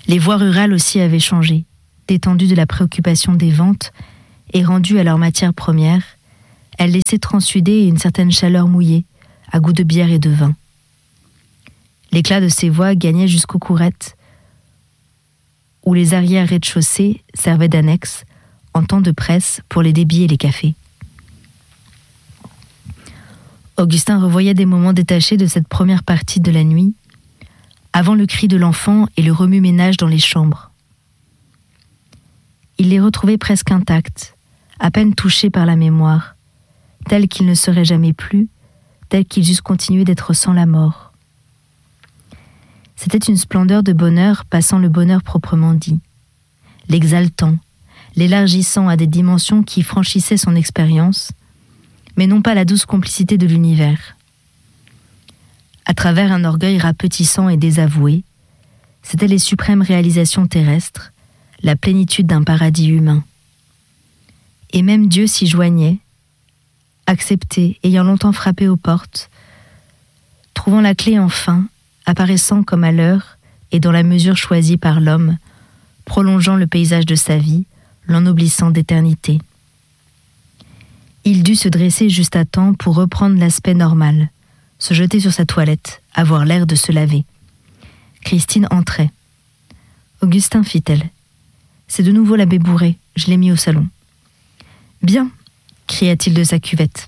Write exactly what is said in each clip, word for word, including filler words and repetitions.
Les voies rurales aussi avaient changé, détendues de la préoccupation des ventes et rendues à leur matière première, elles laissaient transuder une certaine chaleur mouillée, à goût de bière et de vin. L'éclat de ces voies gagnait jusqu'aux courettes, où les arrières rez-de-chaussée servaient d'annexe, en temps de presse, pour les débits et les cafés. Augustin revoyait des moments détachés de cette première partie de la nuit, avant le cri de l'enfant et le remue-ménage dans les chambres. Il les retrouvait presque intacts, à peine touchés par la mémoire, tels qu'ils ne seraient jamais plus, tels qu'ils eussent continué d'être sans la mort. C'était une splendeur de bonheur passant le bonheur proprement dit, l'exaltant, l'élargissant à des dimensions qui franchissaient son expérience, mais non pas la douce complicité de l'univers. À travers un orgueil rapetissant et désavoué, c'étaient les suprêmes réalisations terrestres, la plénitude d'un paradis humain. Et même Dieu s'y joignait, accepté, ayant longtemps frappé aux portes, trouvant la clé enfin, apparaissant comme à l'heure et dans la mesure choisie par l'homme, prolongeant le paysage de sa vie, l'ennoblissant d'éternité. Il dut se dresser juste à temps pour reprendre l'aspect normal, se jeter sur sa toilette, avoir l'air de se laver. Christine entrait. « Augustin, fit-elle, c'est de nouveau l'abbé Bourré, je l'ai mis au salon. »« Bien !» cria-t-il de sa cuvette.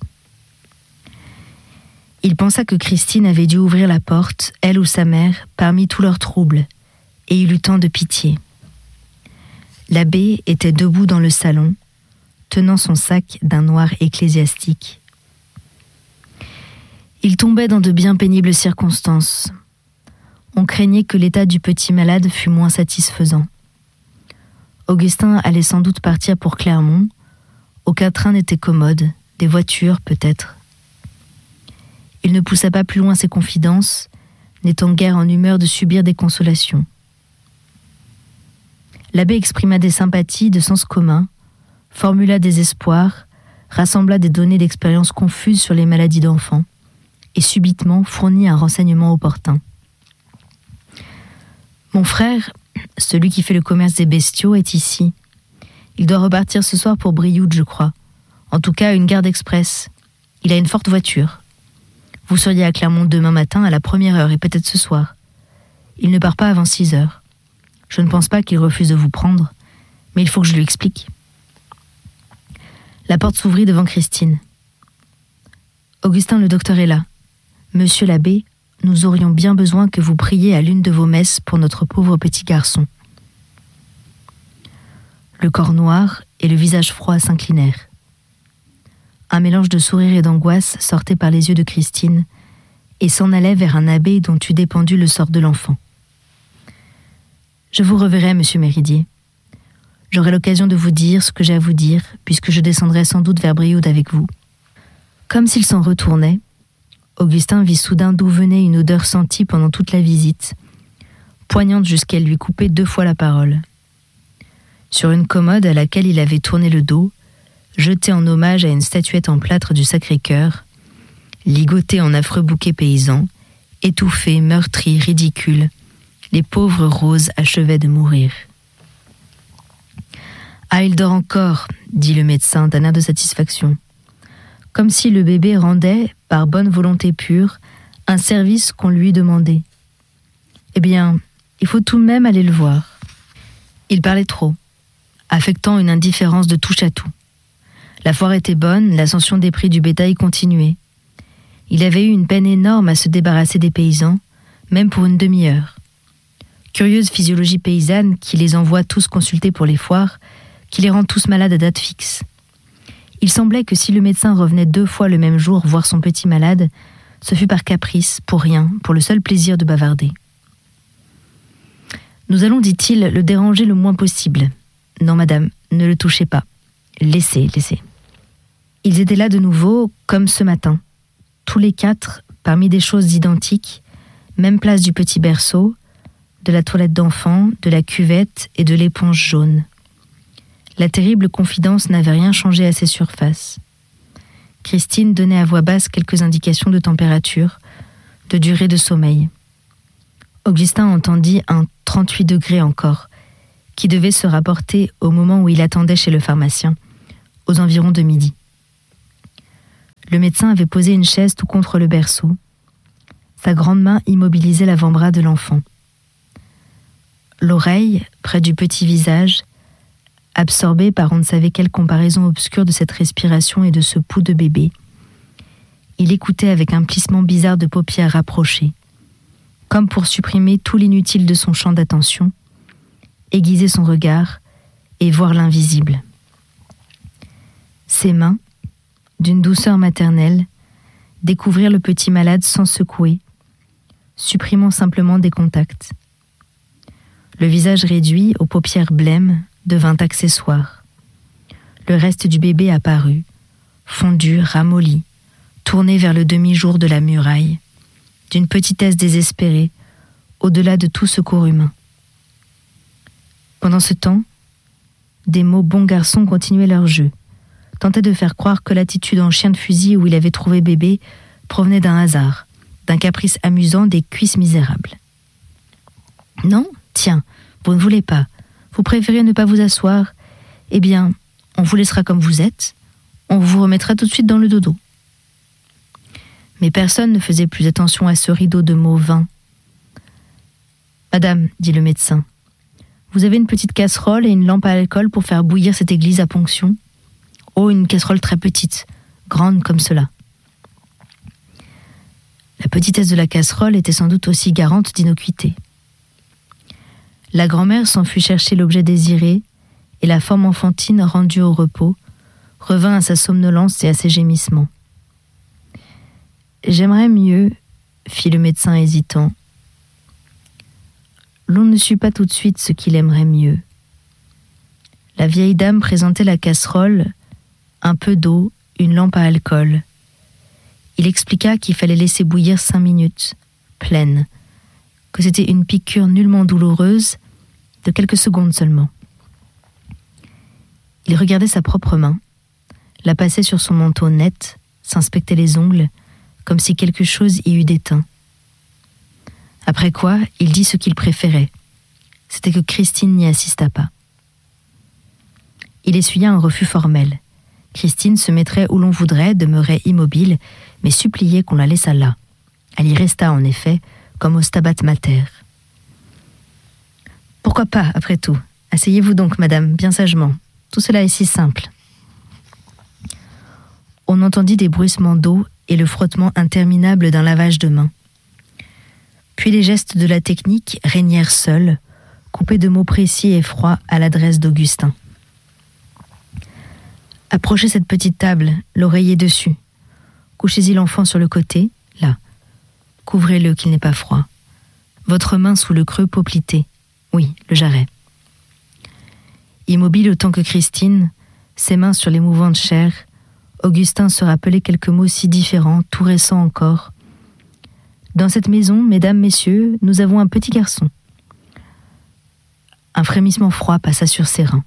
Il pensa que Christine avait dû ouvrir la porte, elle ou sa mère, parmi tous leurs troubles, et il eut tant de pitié. L'abbé était debout dans le salon, tenant son sac d'un noir ecclésiastique. Il tombait dans de bien pénibles circonstances. On craignait que l'état du petit malade fût moins satisfaisant. Augustin allait sans doute partir pour Clermont. Aucun train n'était commode, des voitures peut-être. Il ne poussa pas plus loin ses confidences, n'étant guère en humeur de subir des consolations. L'abbé exprima des sympathies de sens commun, formula des espoirs, rassembla des données d'expérience confuses sur les maladies d'enfants, et subitement fournit un renseignement opportun. « Mon frère, celui qui fait le commerce des bestiaux, est ici. Il doit repartir ce soir pour Brioude, je crois. En tout cas, une garde express. Il a une forte voiture. Vous seriez à Clermont demain matin à la première heure et peut-être ce soir. Il ne part pas avant six heures. Je ne pense pas qu'il refuse de vous prendre, mais il faut que je lui explique. » La porte s'ouvrit devant Christine. « Augustin, le docteur est là. Monsieur l'abbé, nous aurions bien besoin que vous priez à l'une de vos messes pour notre pauvre petit garçon. » Le corps noir et le visage froid s'inclinèrent. Un mélange de sourire et d'angoisse sortait par les yeux de Christine et s'en allait vers un abbé dont eût dépendu le sort de l'enfant. « Je vous reverrai, monsieur Méridier. J'aurai l'occasion de vous dire ce que j'ai à vous dire, puisque je descendrai sans doute vers Brioude avec vous. » Comme s'il s'en retournait, Augustin vit soudain d'où venait une odeur sentie pendant toute la visite, poignante jusqu'à lui couper deux fois la parole. Sur une commode à laquelle il avait tourné le dos, jetée en hommage à une statuette en plâtre du Sacré-Cœur, ligotée en affreux bouquet paysan, étouffée, meurtrie, ridicule, les pauvres roses achevaient de mourir. « Ah, il dort encore, » dit le médecin d'un air de satisfaction, comme si le bébé rendait, par bonne volonté pure, un service qu'on lui demandait. « Eh bien, il faut tout de même aller le voir. » Il parlait trop, affectant une indifférence de touche à tout. La foire était bonne, l'ascension des prix du bétail continuait. Il avait eu une peine énorme à se débarrasser des paysans, même pour une demi-heure. Curieuse physiologie paysanne qui les envoie tous consulter pour les foires, qui les rend tous malades à date fixe. Il semblait que si le médecin revenait deux fois le même jour voir son petit malade, ce fut par caprice, pour rien, pour le seul plaisir de bavarder. « Nous allons, dit-il, le déranger le moins possible. Non, madame, ne le touchez pas. Laissez, laissez. » Ils étaient là de nouveau, comme ce matin. Tous les quatre, parmi des choses identiques, même place du petit berceau, de la toilette d'enfant, de la cuvette et de l'éponge jaune. La terrible confidence n'avait rien changé à ses surfaces. Christine donnait à voix basse quelques indications de température, de durée de sommeil. Augustin entendit un trente-huit degrés encore, qui devait se rapporter au moment où il attendait chez le pharmacien, aux environs de midi. Le médecin avait posé une chaise tout contre le berceau. Sa grande main immobilisait l'avant-bras de l'enfant. L'oreille, près du petit visage, absorbée par on ne savait quelle comparaison obscure de cette respiration et de ce pouls de bébé, il écoutait avec un plissement bizarre de paupières rapprochées, comme pour supprimer tout l'inutile de son champ d'attention, aiguiser son regard et voir l'invisible. Ses mains, d'une douceur maternelle, découvrirent le petit malade sans secouer, supprimant simplement des contacts. Le visage réduit, aux paupières blêmes, devint accessoire. Le reste du bébé apparut, fondu, ramolli, tourné vers le demi-jour de la muraille, d'une petitesse désespérée, au-delà de tout secours humain. Pendant ce temps, des mots bon garçon continuaient leur jeu, tentaient de faire croire que l'attitude en chien de fusil où il avait trouvé bébé provenait d'un hasard, d'un caprice amusant des cuisses misérables. Non, tiens, vous ne voulez pas, vous préférez ne pas vous asseoir, eh bien, on vous laissera comme vous êtes, on vous remettra tout de suite dans le dodo. Mais personne ne faisait plus attention à ce rideau de mots vains. « Madame, dit le médecin, vous avez une petite casserole et une lampe à alcool pour faire bouillir cette église à ponction ? Oh, une casserole très petite, grande comme cela. » La petitesse de la casserole était sans doute aussi garante d'innocuité. La grand-mère s'enfuit chercher l'objet désiré, et la forme enfantine, rendue au repos, revint à sa somnolence et à ses gémissements. « J'aimerais mieux, fit le médecin hésitant. L'on ne sut pas tout de suite ce qu'il aimerait mieux. La vieille dame présentait la casserole, un peu d'eau, une lampe à alcool. Il expliqua qu'il fallait laisser bouillir cinq minutes, pleine, que c'était une piqûre nullement douloureuse, de quelques secondes seulement. Il regardait sa propre main, la passait sur son manteau net, s'inspectait les ongles, comme si quelque chose y eût déteint. Après quoi, il dit ce qu'il préférait. C'était que Christine n'y assistât pas. Il essuya un refus formel. Christine se mettrait où l'on voudrait, demeurait immobile, mais suppliait qu'on la laissât là. Elle y resta en effet, comme au Stabat Mater. « Pourquoi pas, après tout ? Asseyez-vous donc, madame, bien sagement. Tout cela est si simple. » On entendit des bruissements d'eau et le frottement interminable d'un lavage de mains. Puis les gestes de la technique régnèrent seuls, coupés de mots précis et froids à l'adresse d'Augustin. « Approchez cette petite table, l'oreiller dessus. Couchez-y l'enfant sur le côté, là. Couvrez-le qu'il n'ait pas froid. Votre main sous le creux poplité. Oui, le jarret. » Immobile autant que Christine, ses mains sur les mouvantes chairs, Augustin se rappelait quelques mots si différents, tout récents encore. « Dans cette maison, mesdames, messieurs, nous avons un petit garçon. » Un frémissement froid passa sur ses reins.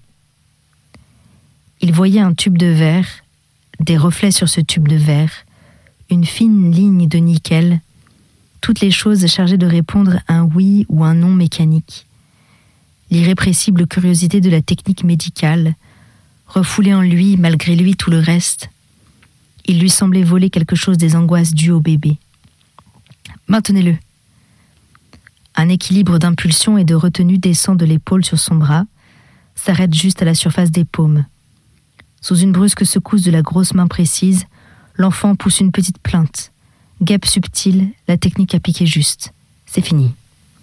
Il voyait un tube de verre, des reflets sur ce tube de verre, une fine ligne de nickel, toutes les choses chargées de répondre à un oui ou un non mécanique. L'irrépressible curiosité de la technique médicale, refoulée en lui malgré lui tout le reste. Il lui semblait voler quelque chose des angoisses dues au bébé. « Maintenez-le !» Un équilibre d'impulsion et de retenue descend de l'épaule sur son bras, s'arrête juste à la surface des paumes. Sous une brusque secousse de la grosse main précise, l'enfant pousse une petite plainte. Guêpe subtile, la technique appliquée juste. C'est fini.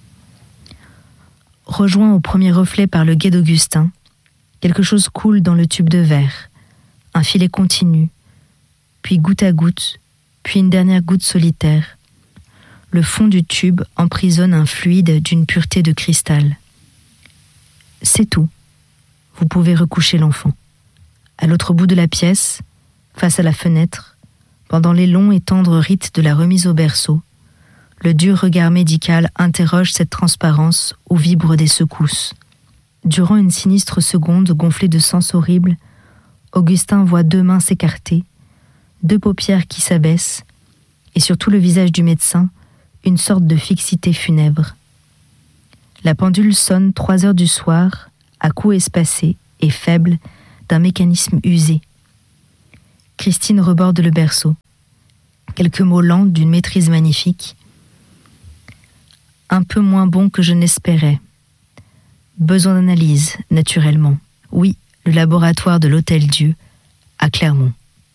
Rejoint au premier reflet par le guet d'Augustin, quelque chose coule dans le tube de verre. Un filet continu, puis goutte à goutte, puis une dernière goutte solitaire. Le fond du tube emprisonne un fluide d'une pureté de cristal. C'est tout. Vous pouvez recoucher l'enfant. À l'autre bout de la pièce, face à la fenêtre, pendant les longs et tendres rites de la remise au berceau, le dur regard médical interroge cette transparence où vibrent des secousses. Durant une sinistre seconde gonflée de sens horrible, Augustin voit deux mains s'écarter, deux paupières qui s'abaissent, et sur tout le visage du médecin, une sorte de fixité funèbre. La pendule sonne trois heures du soir, à coups espacés et faibles d'un mécanisme usé. Christine reborde le berceau. Quelques mots lents d'une maîtrise magnifique. Un peu moins bon que je n'espérais. Besoin d'analyse, naturellement. Oui, le laboratoire de l'Hôtel-Dieu, à Clermont.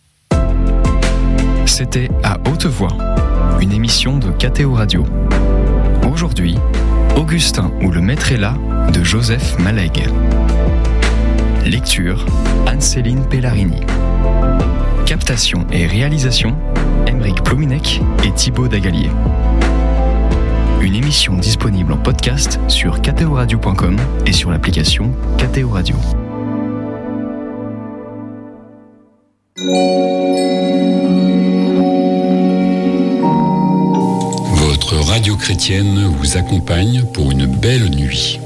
C'était À Haute Voix, une émission de K T O Radio. Aujourd'hui, Augustin ou le maître est là de Joseph Malègue. Lecture, Anne-Céline Pellarini. Captation et réalisation, Aymeric Plominec et Thibaut Dagalier. Une émission disponible en podcast sur k t o radio point com et sur l'application K T O Radio. Votre radio chrétienne vous accompagne pour une belle nuit.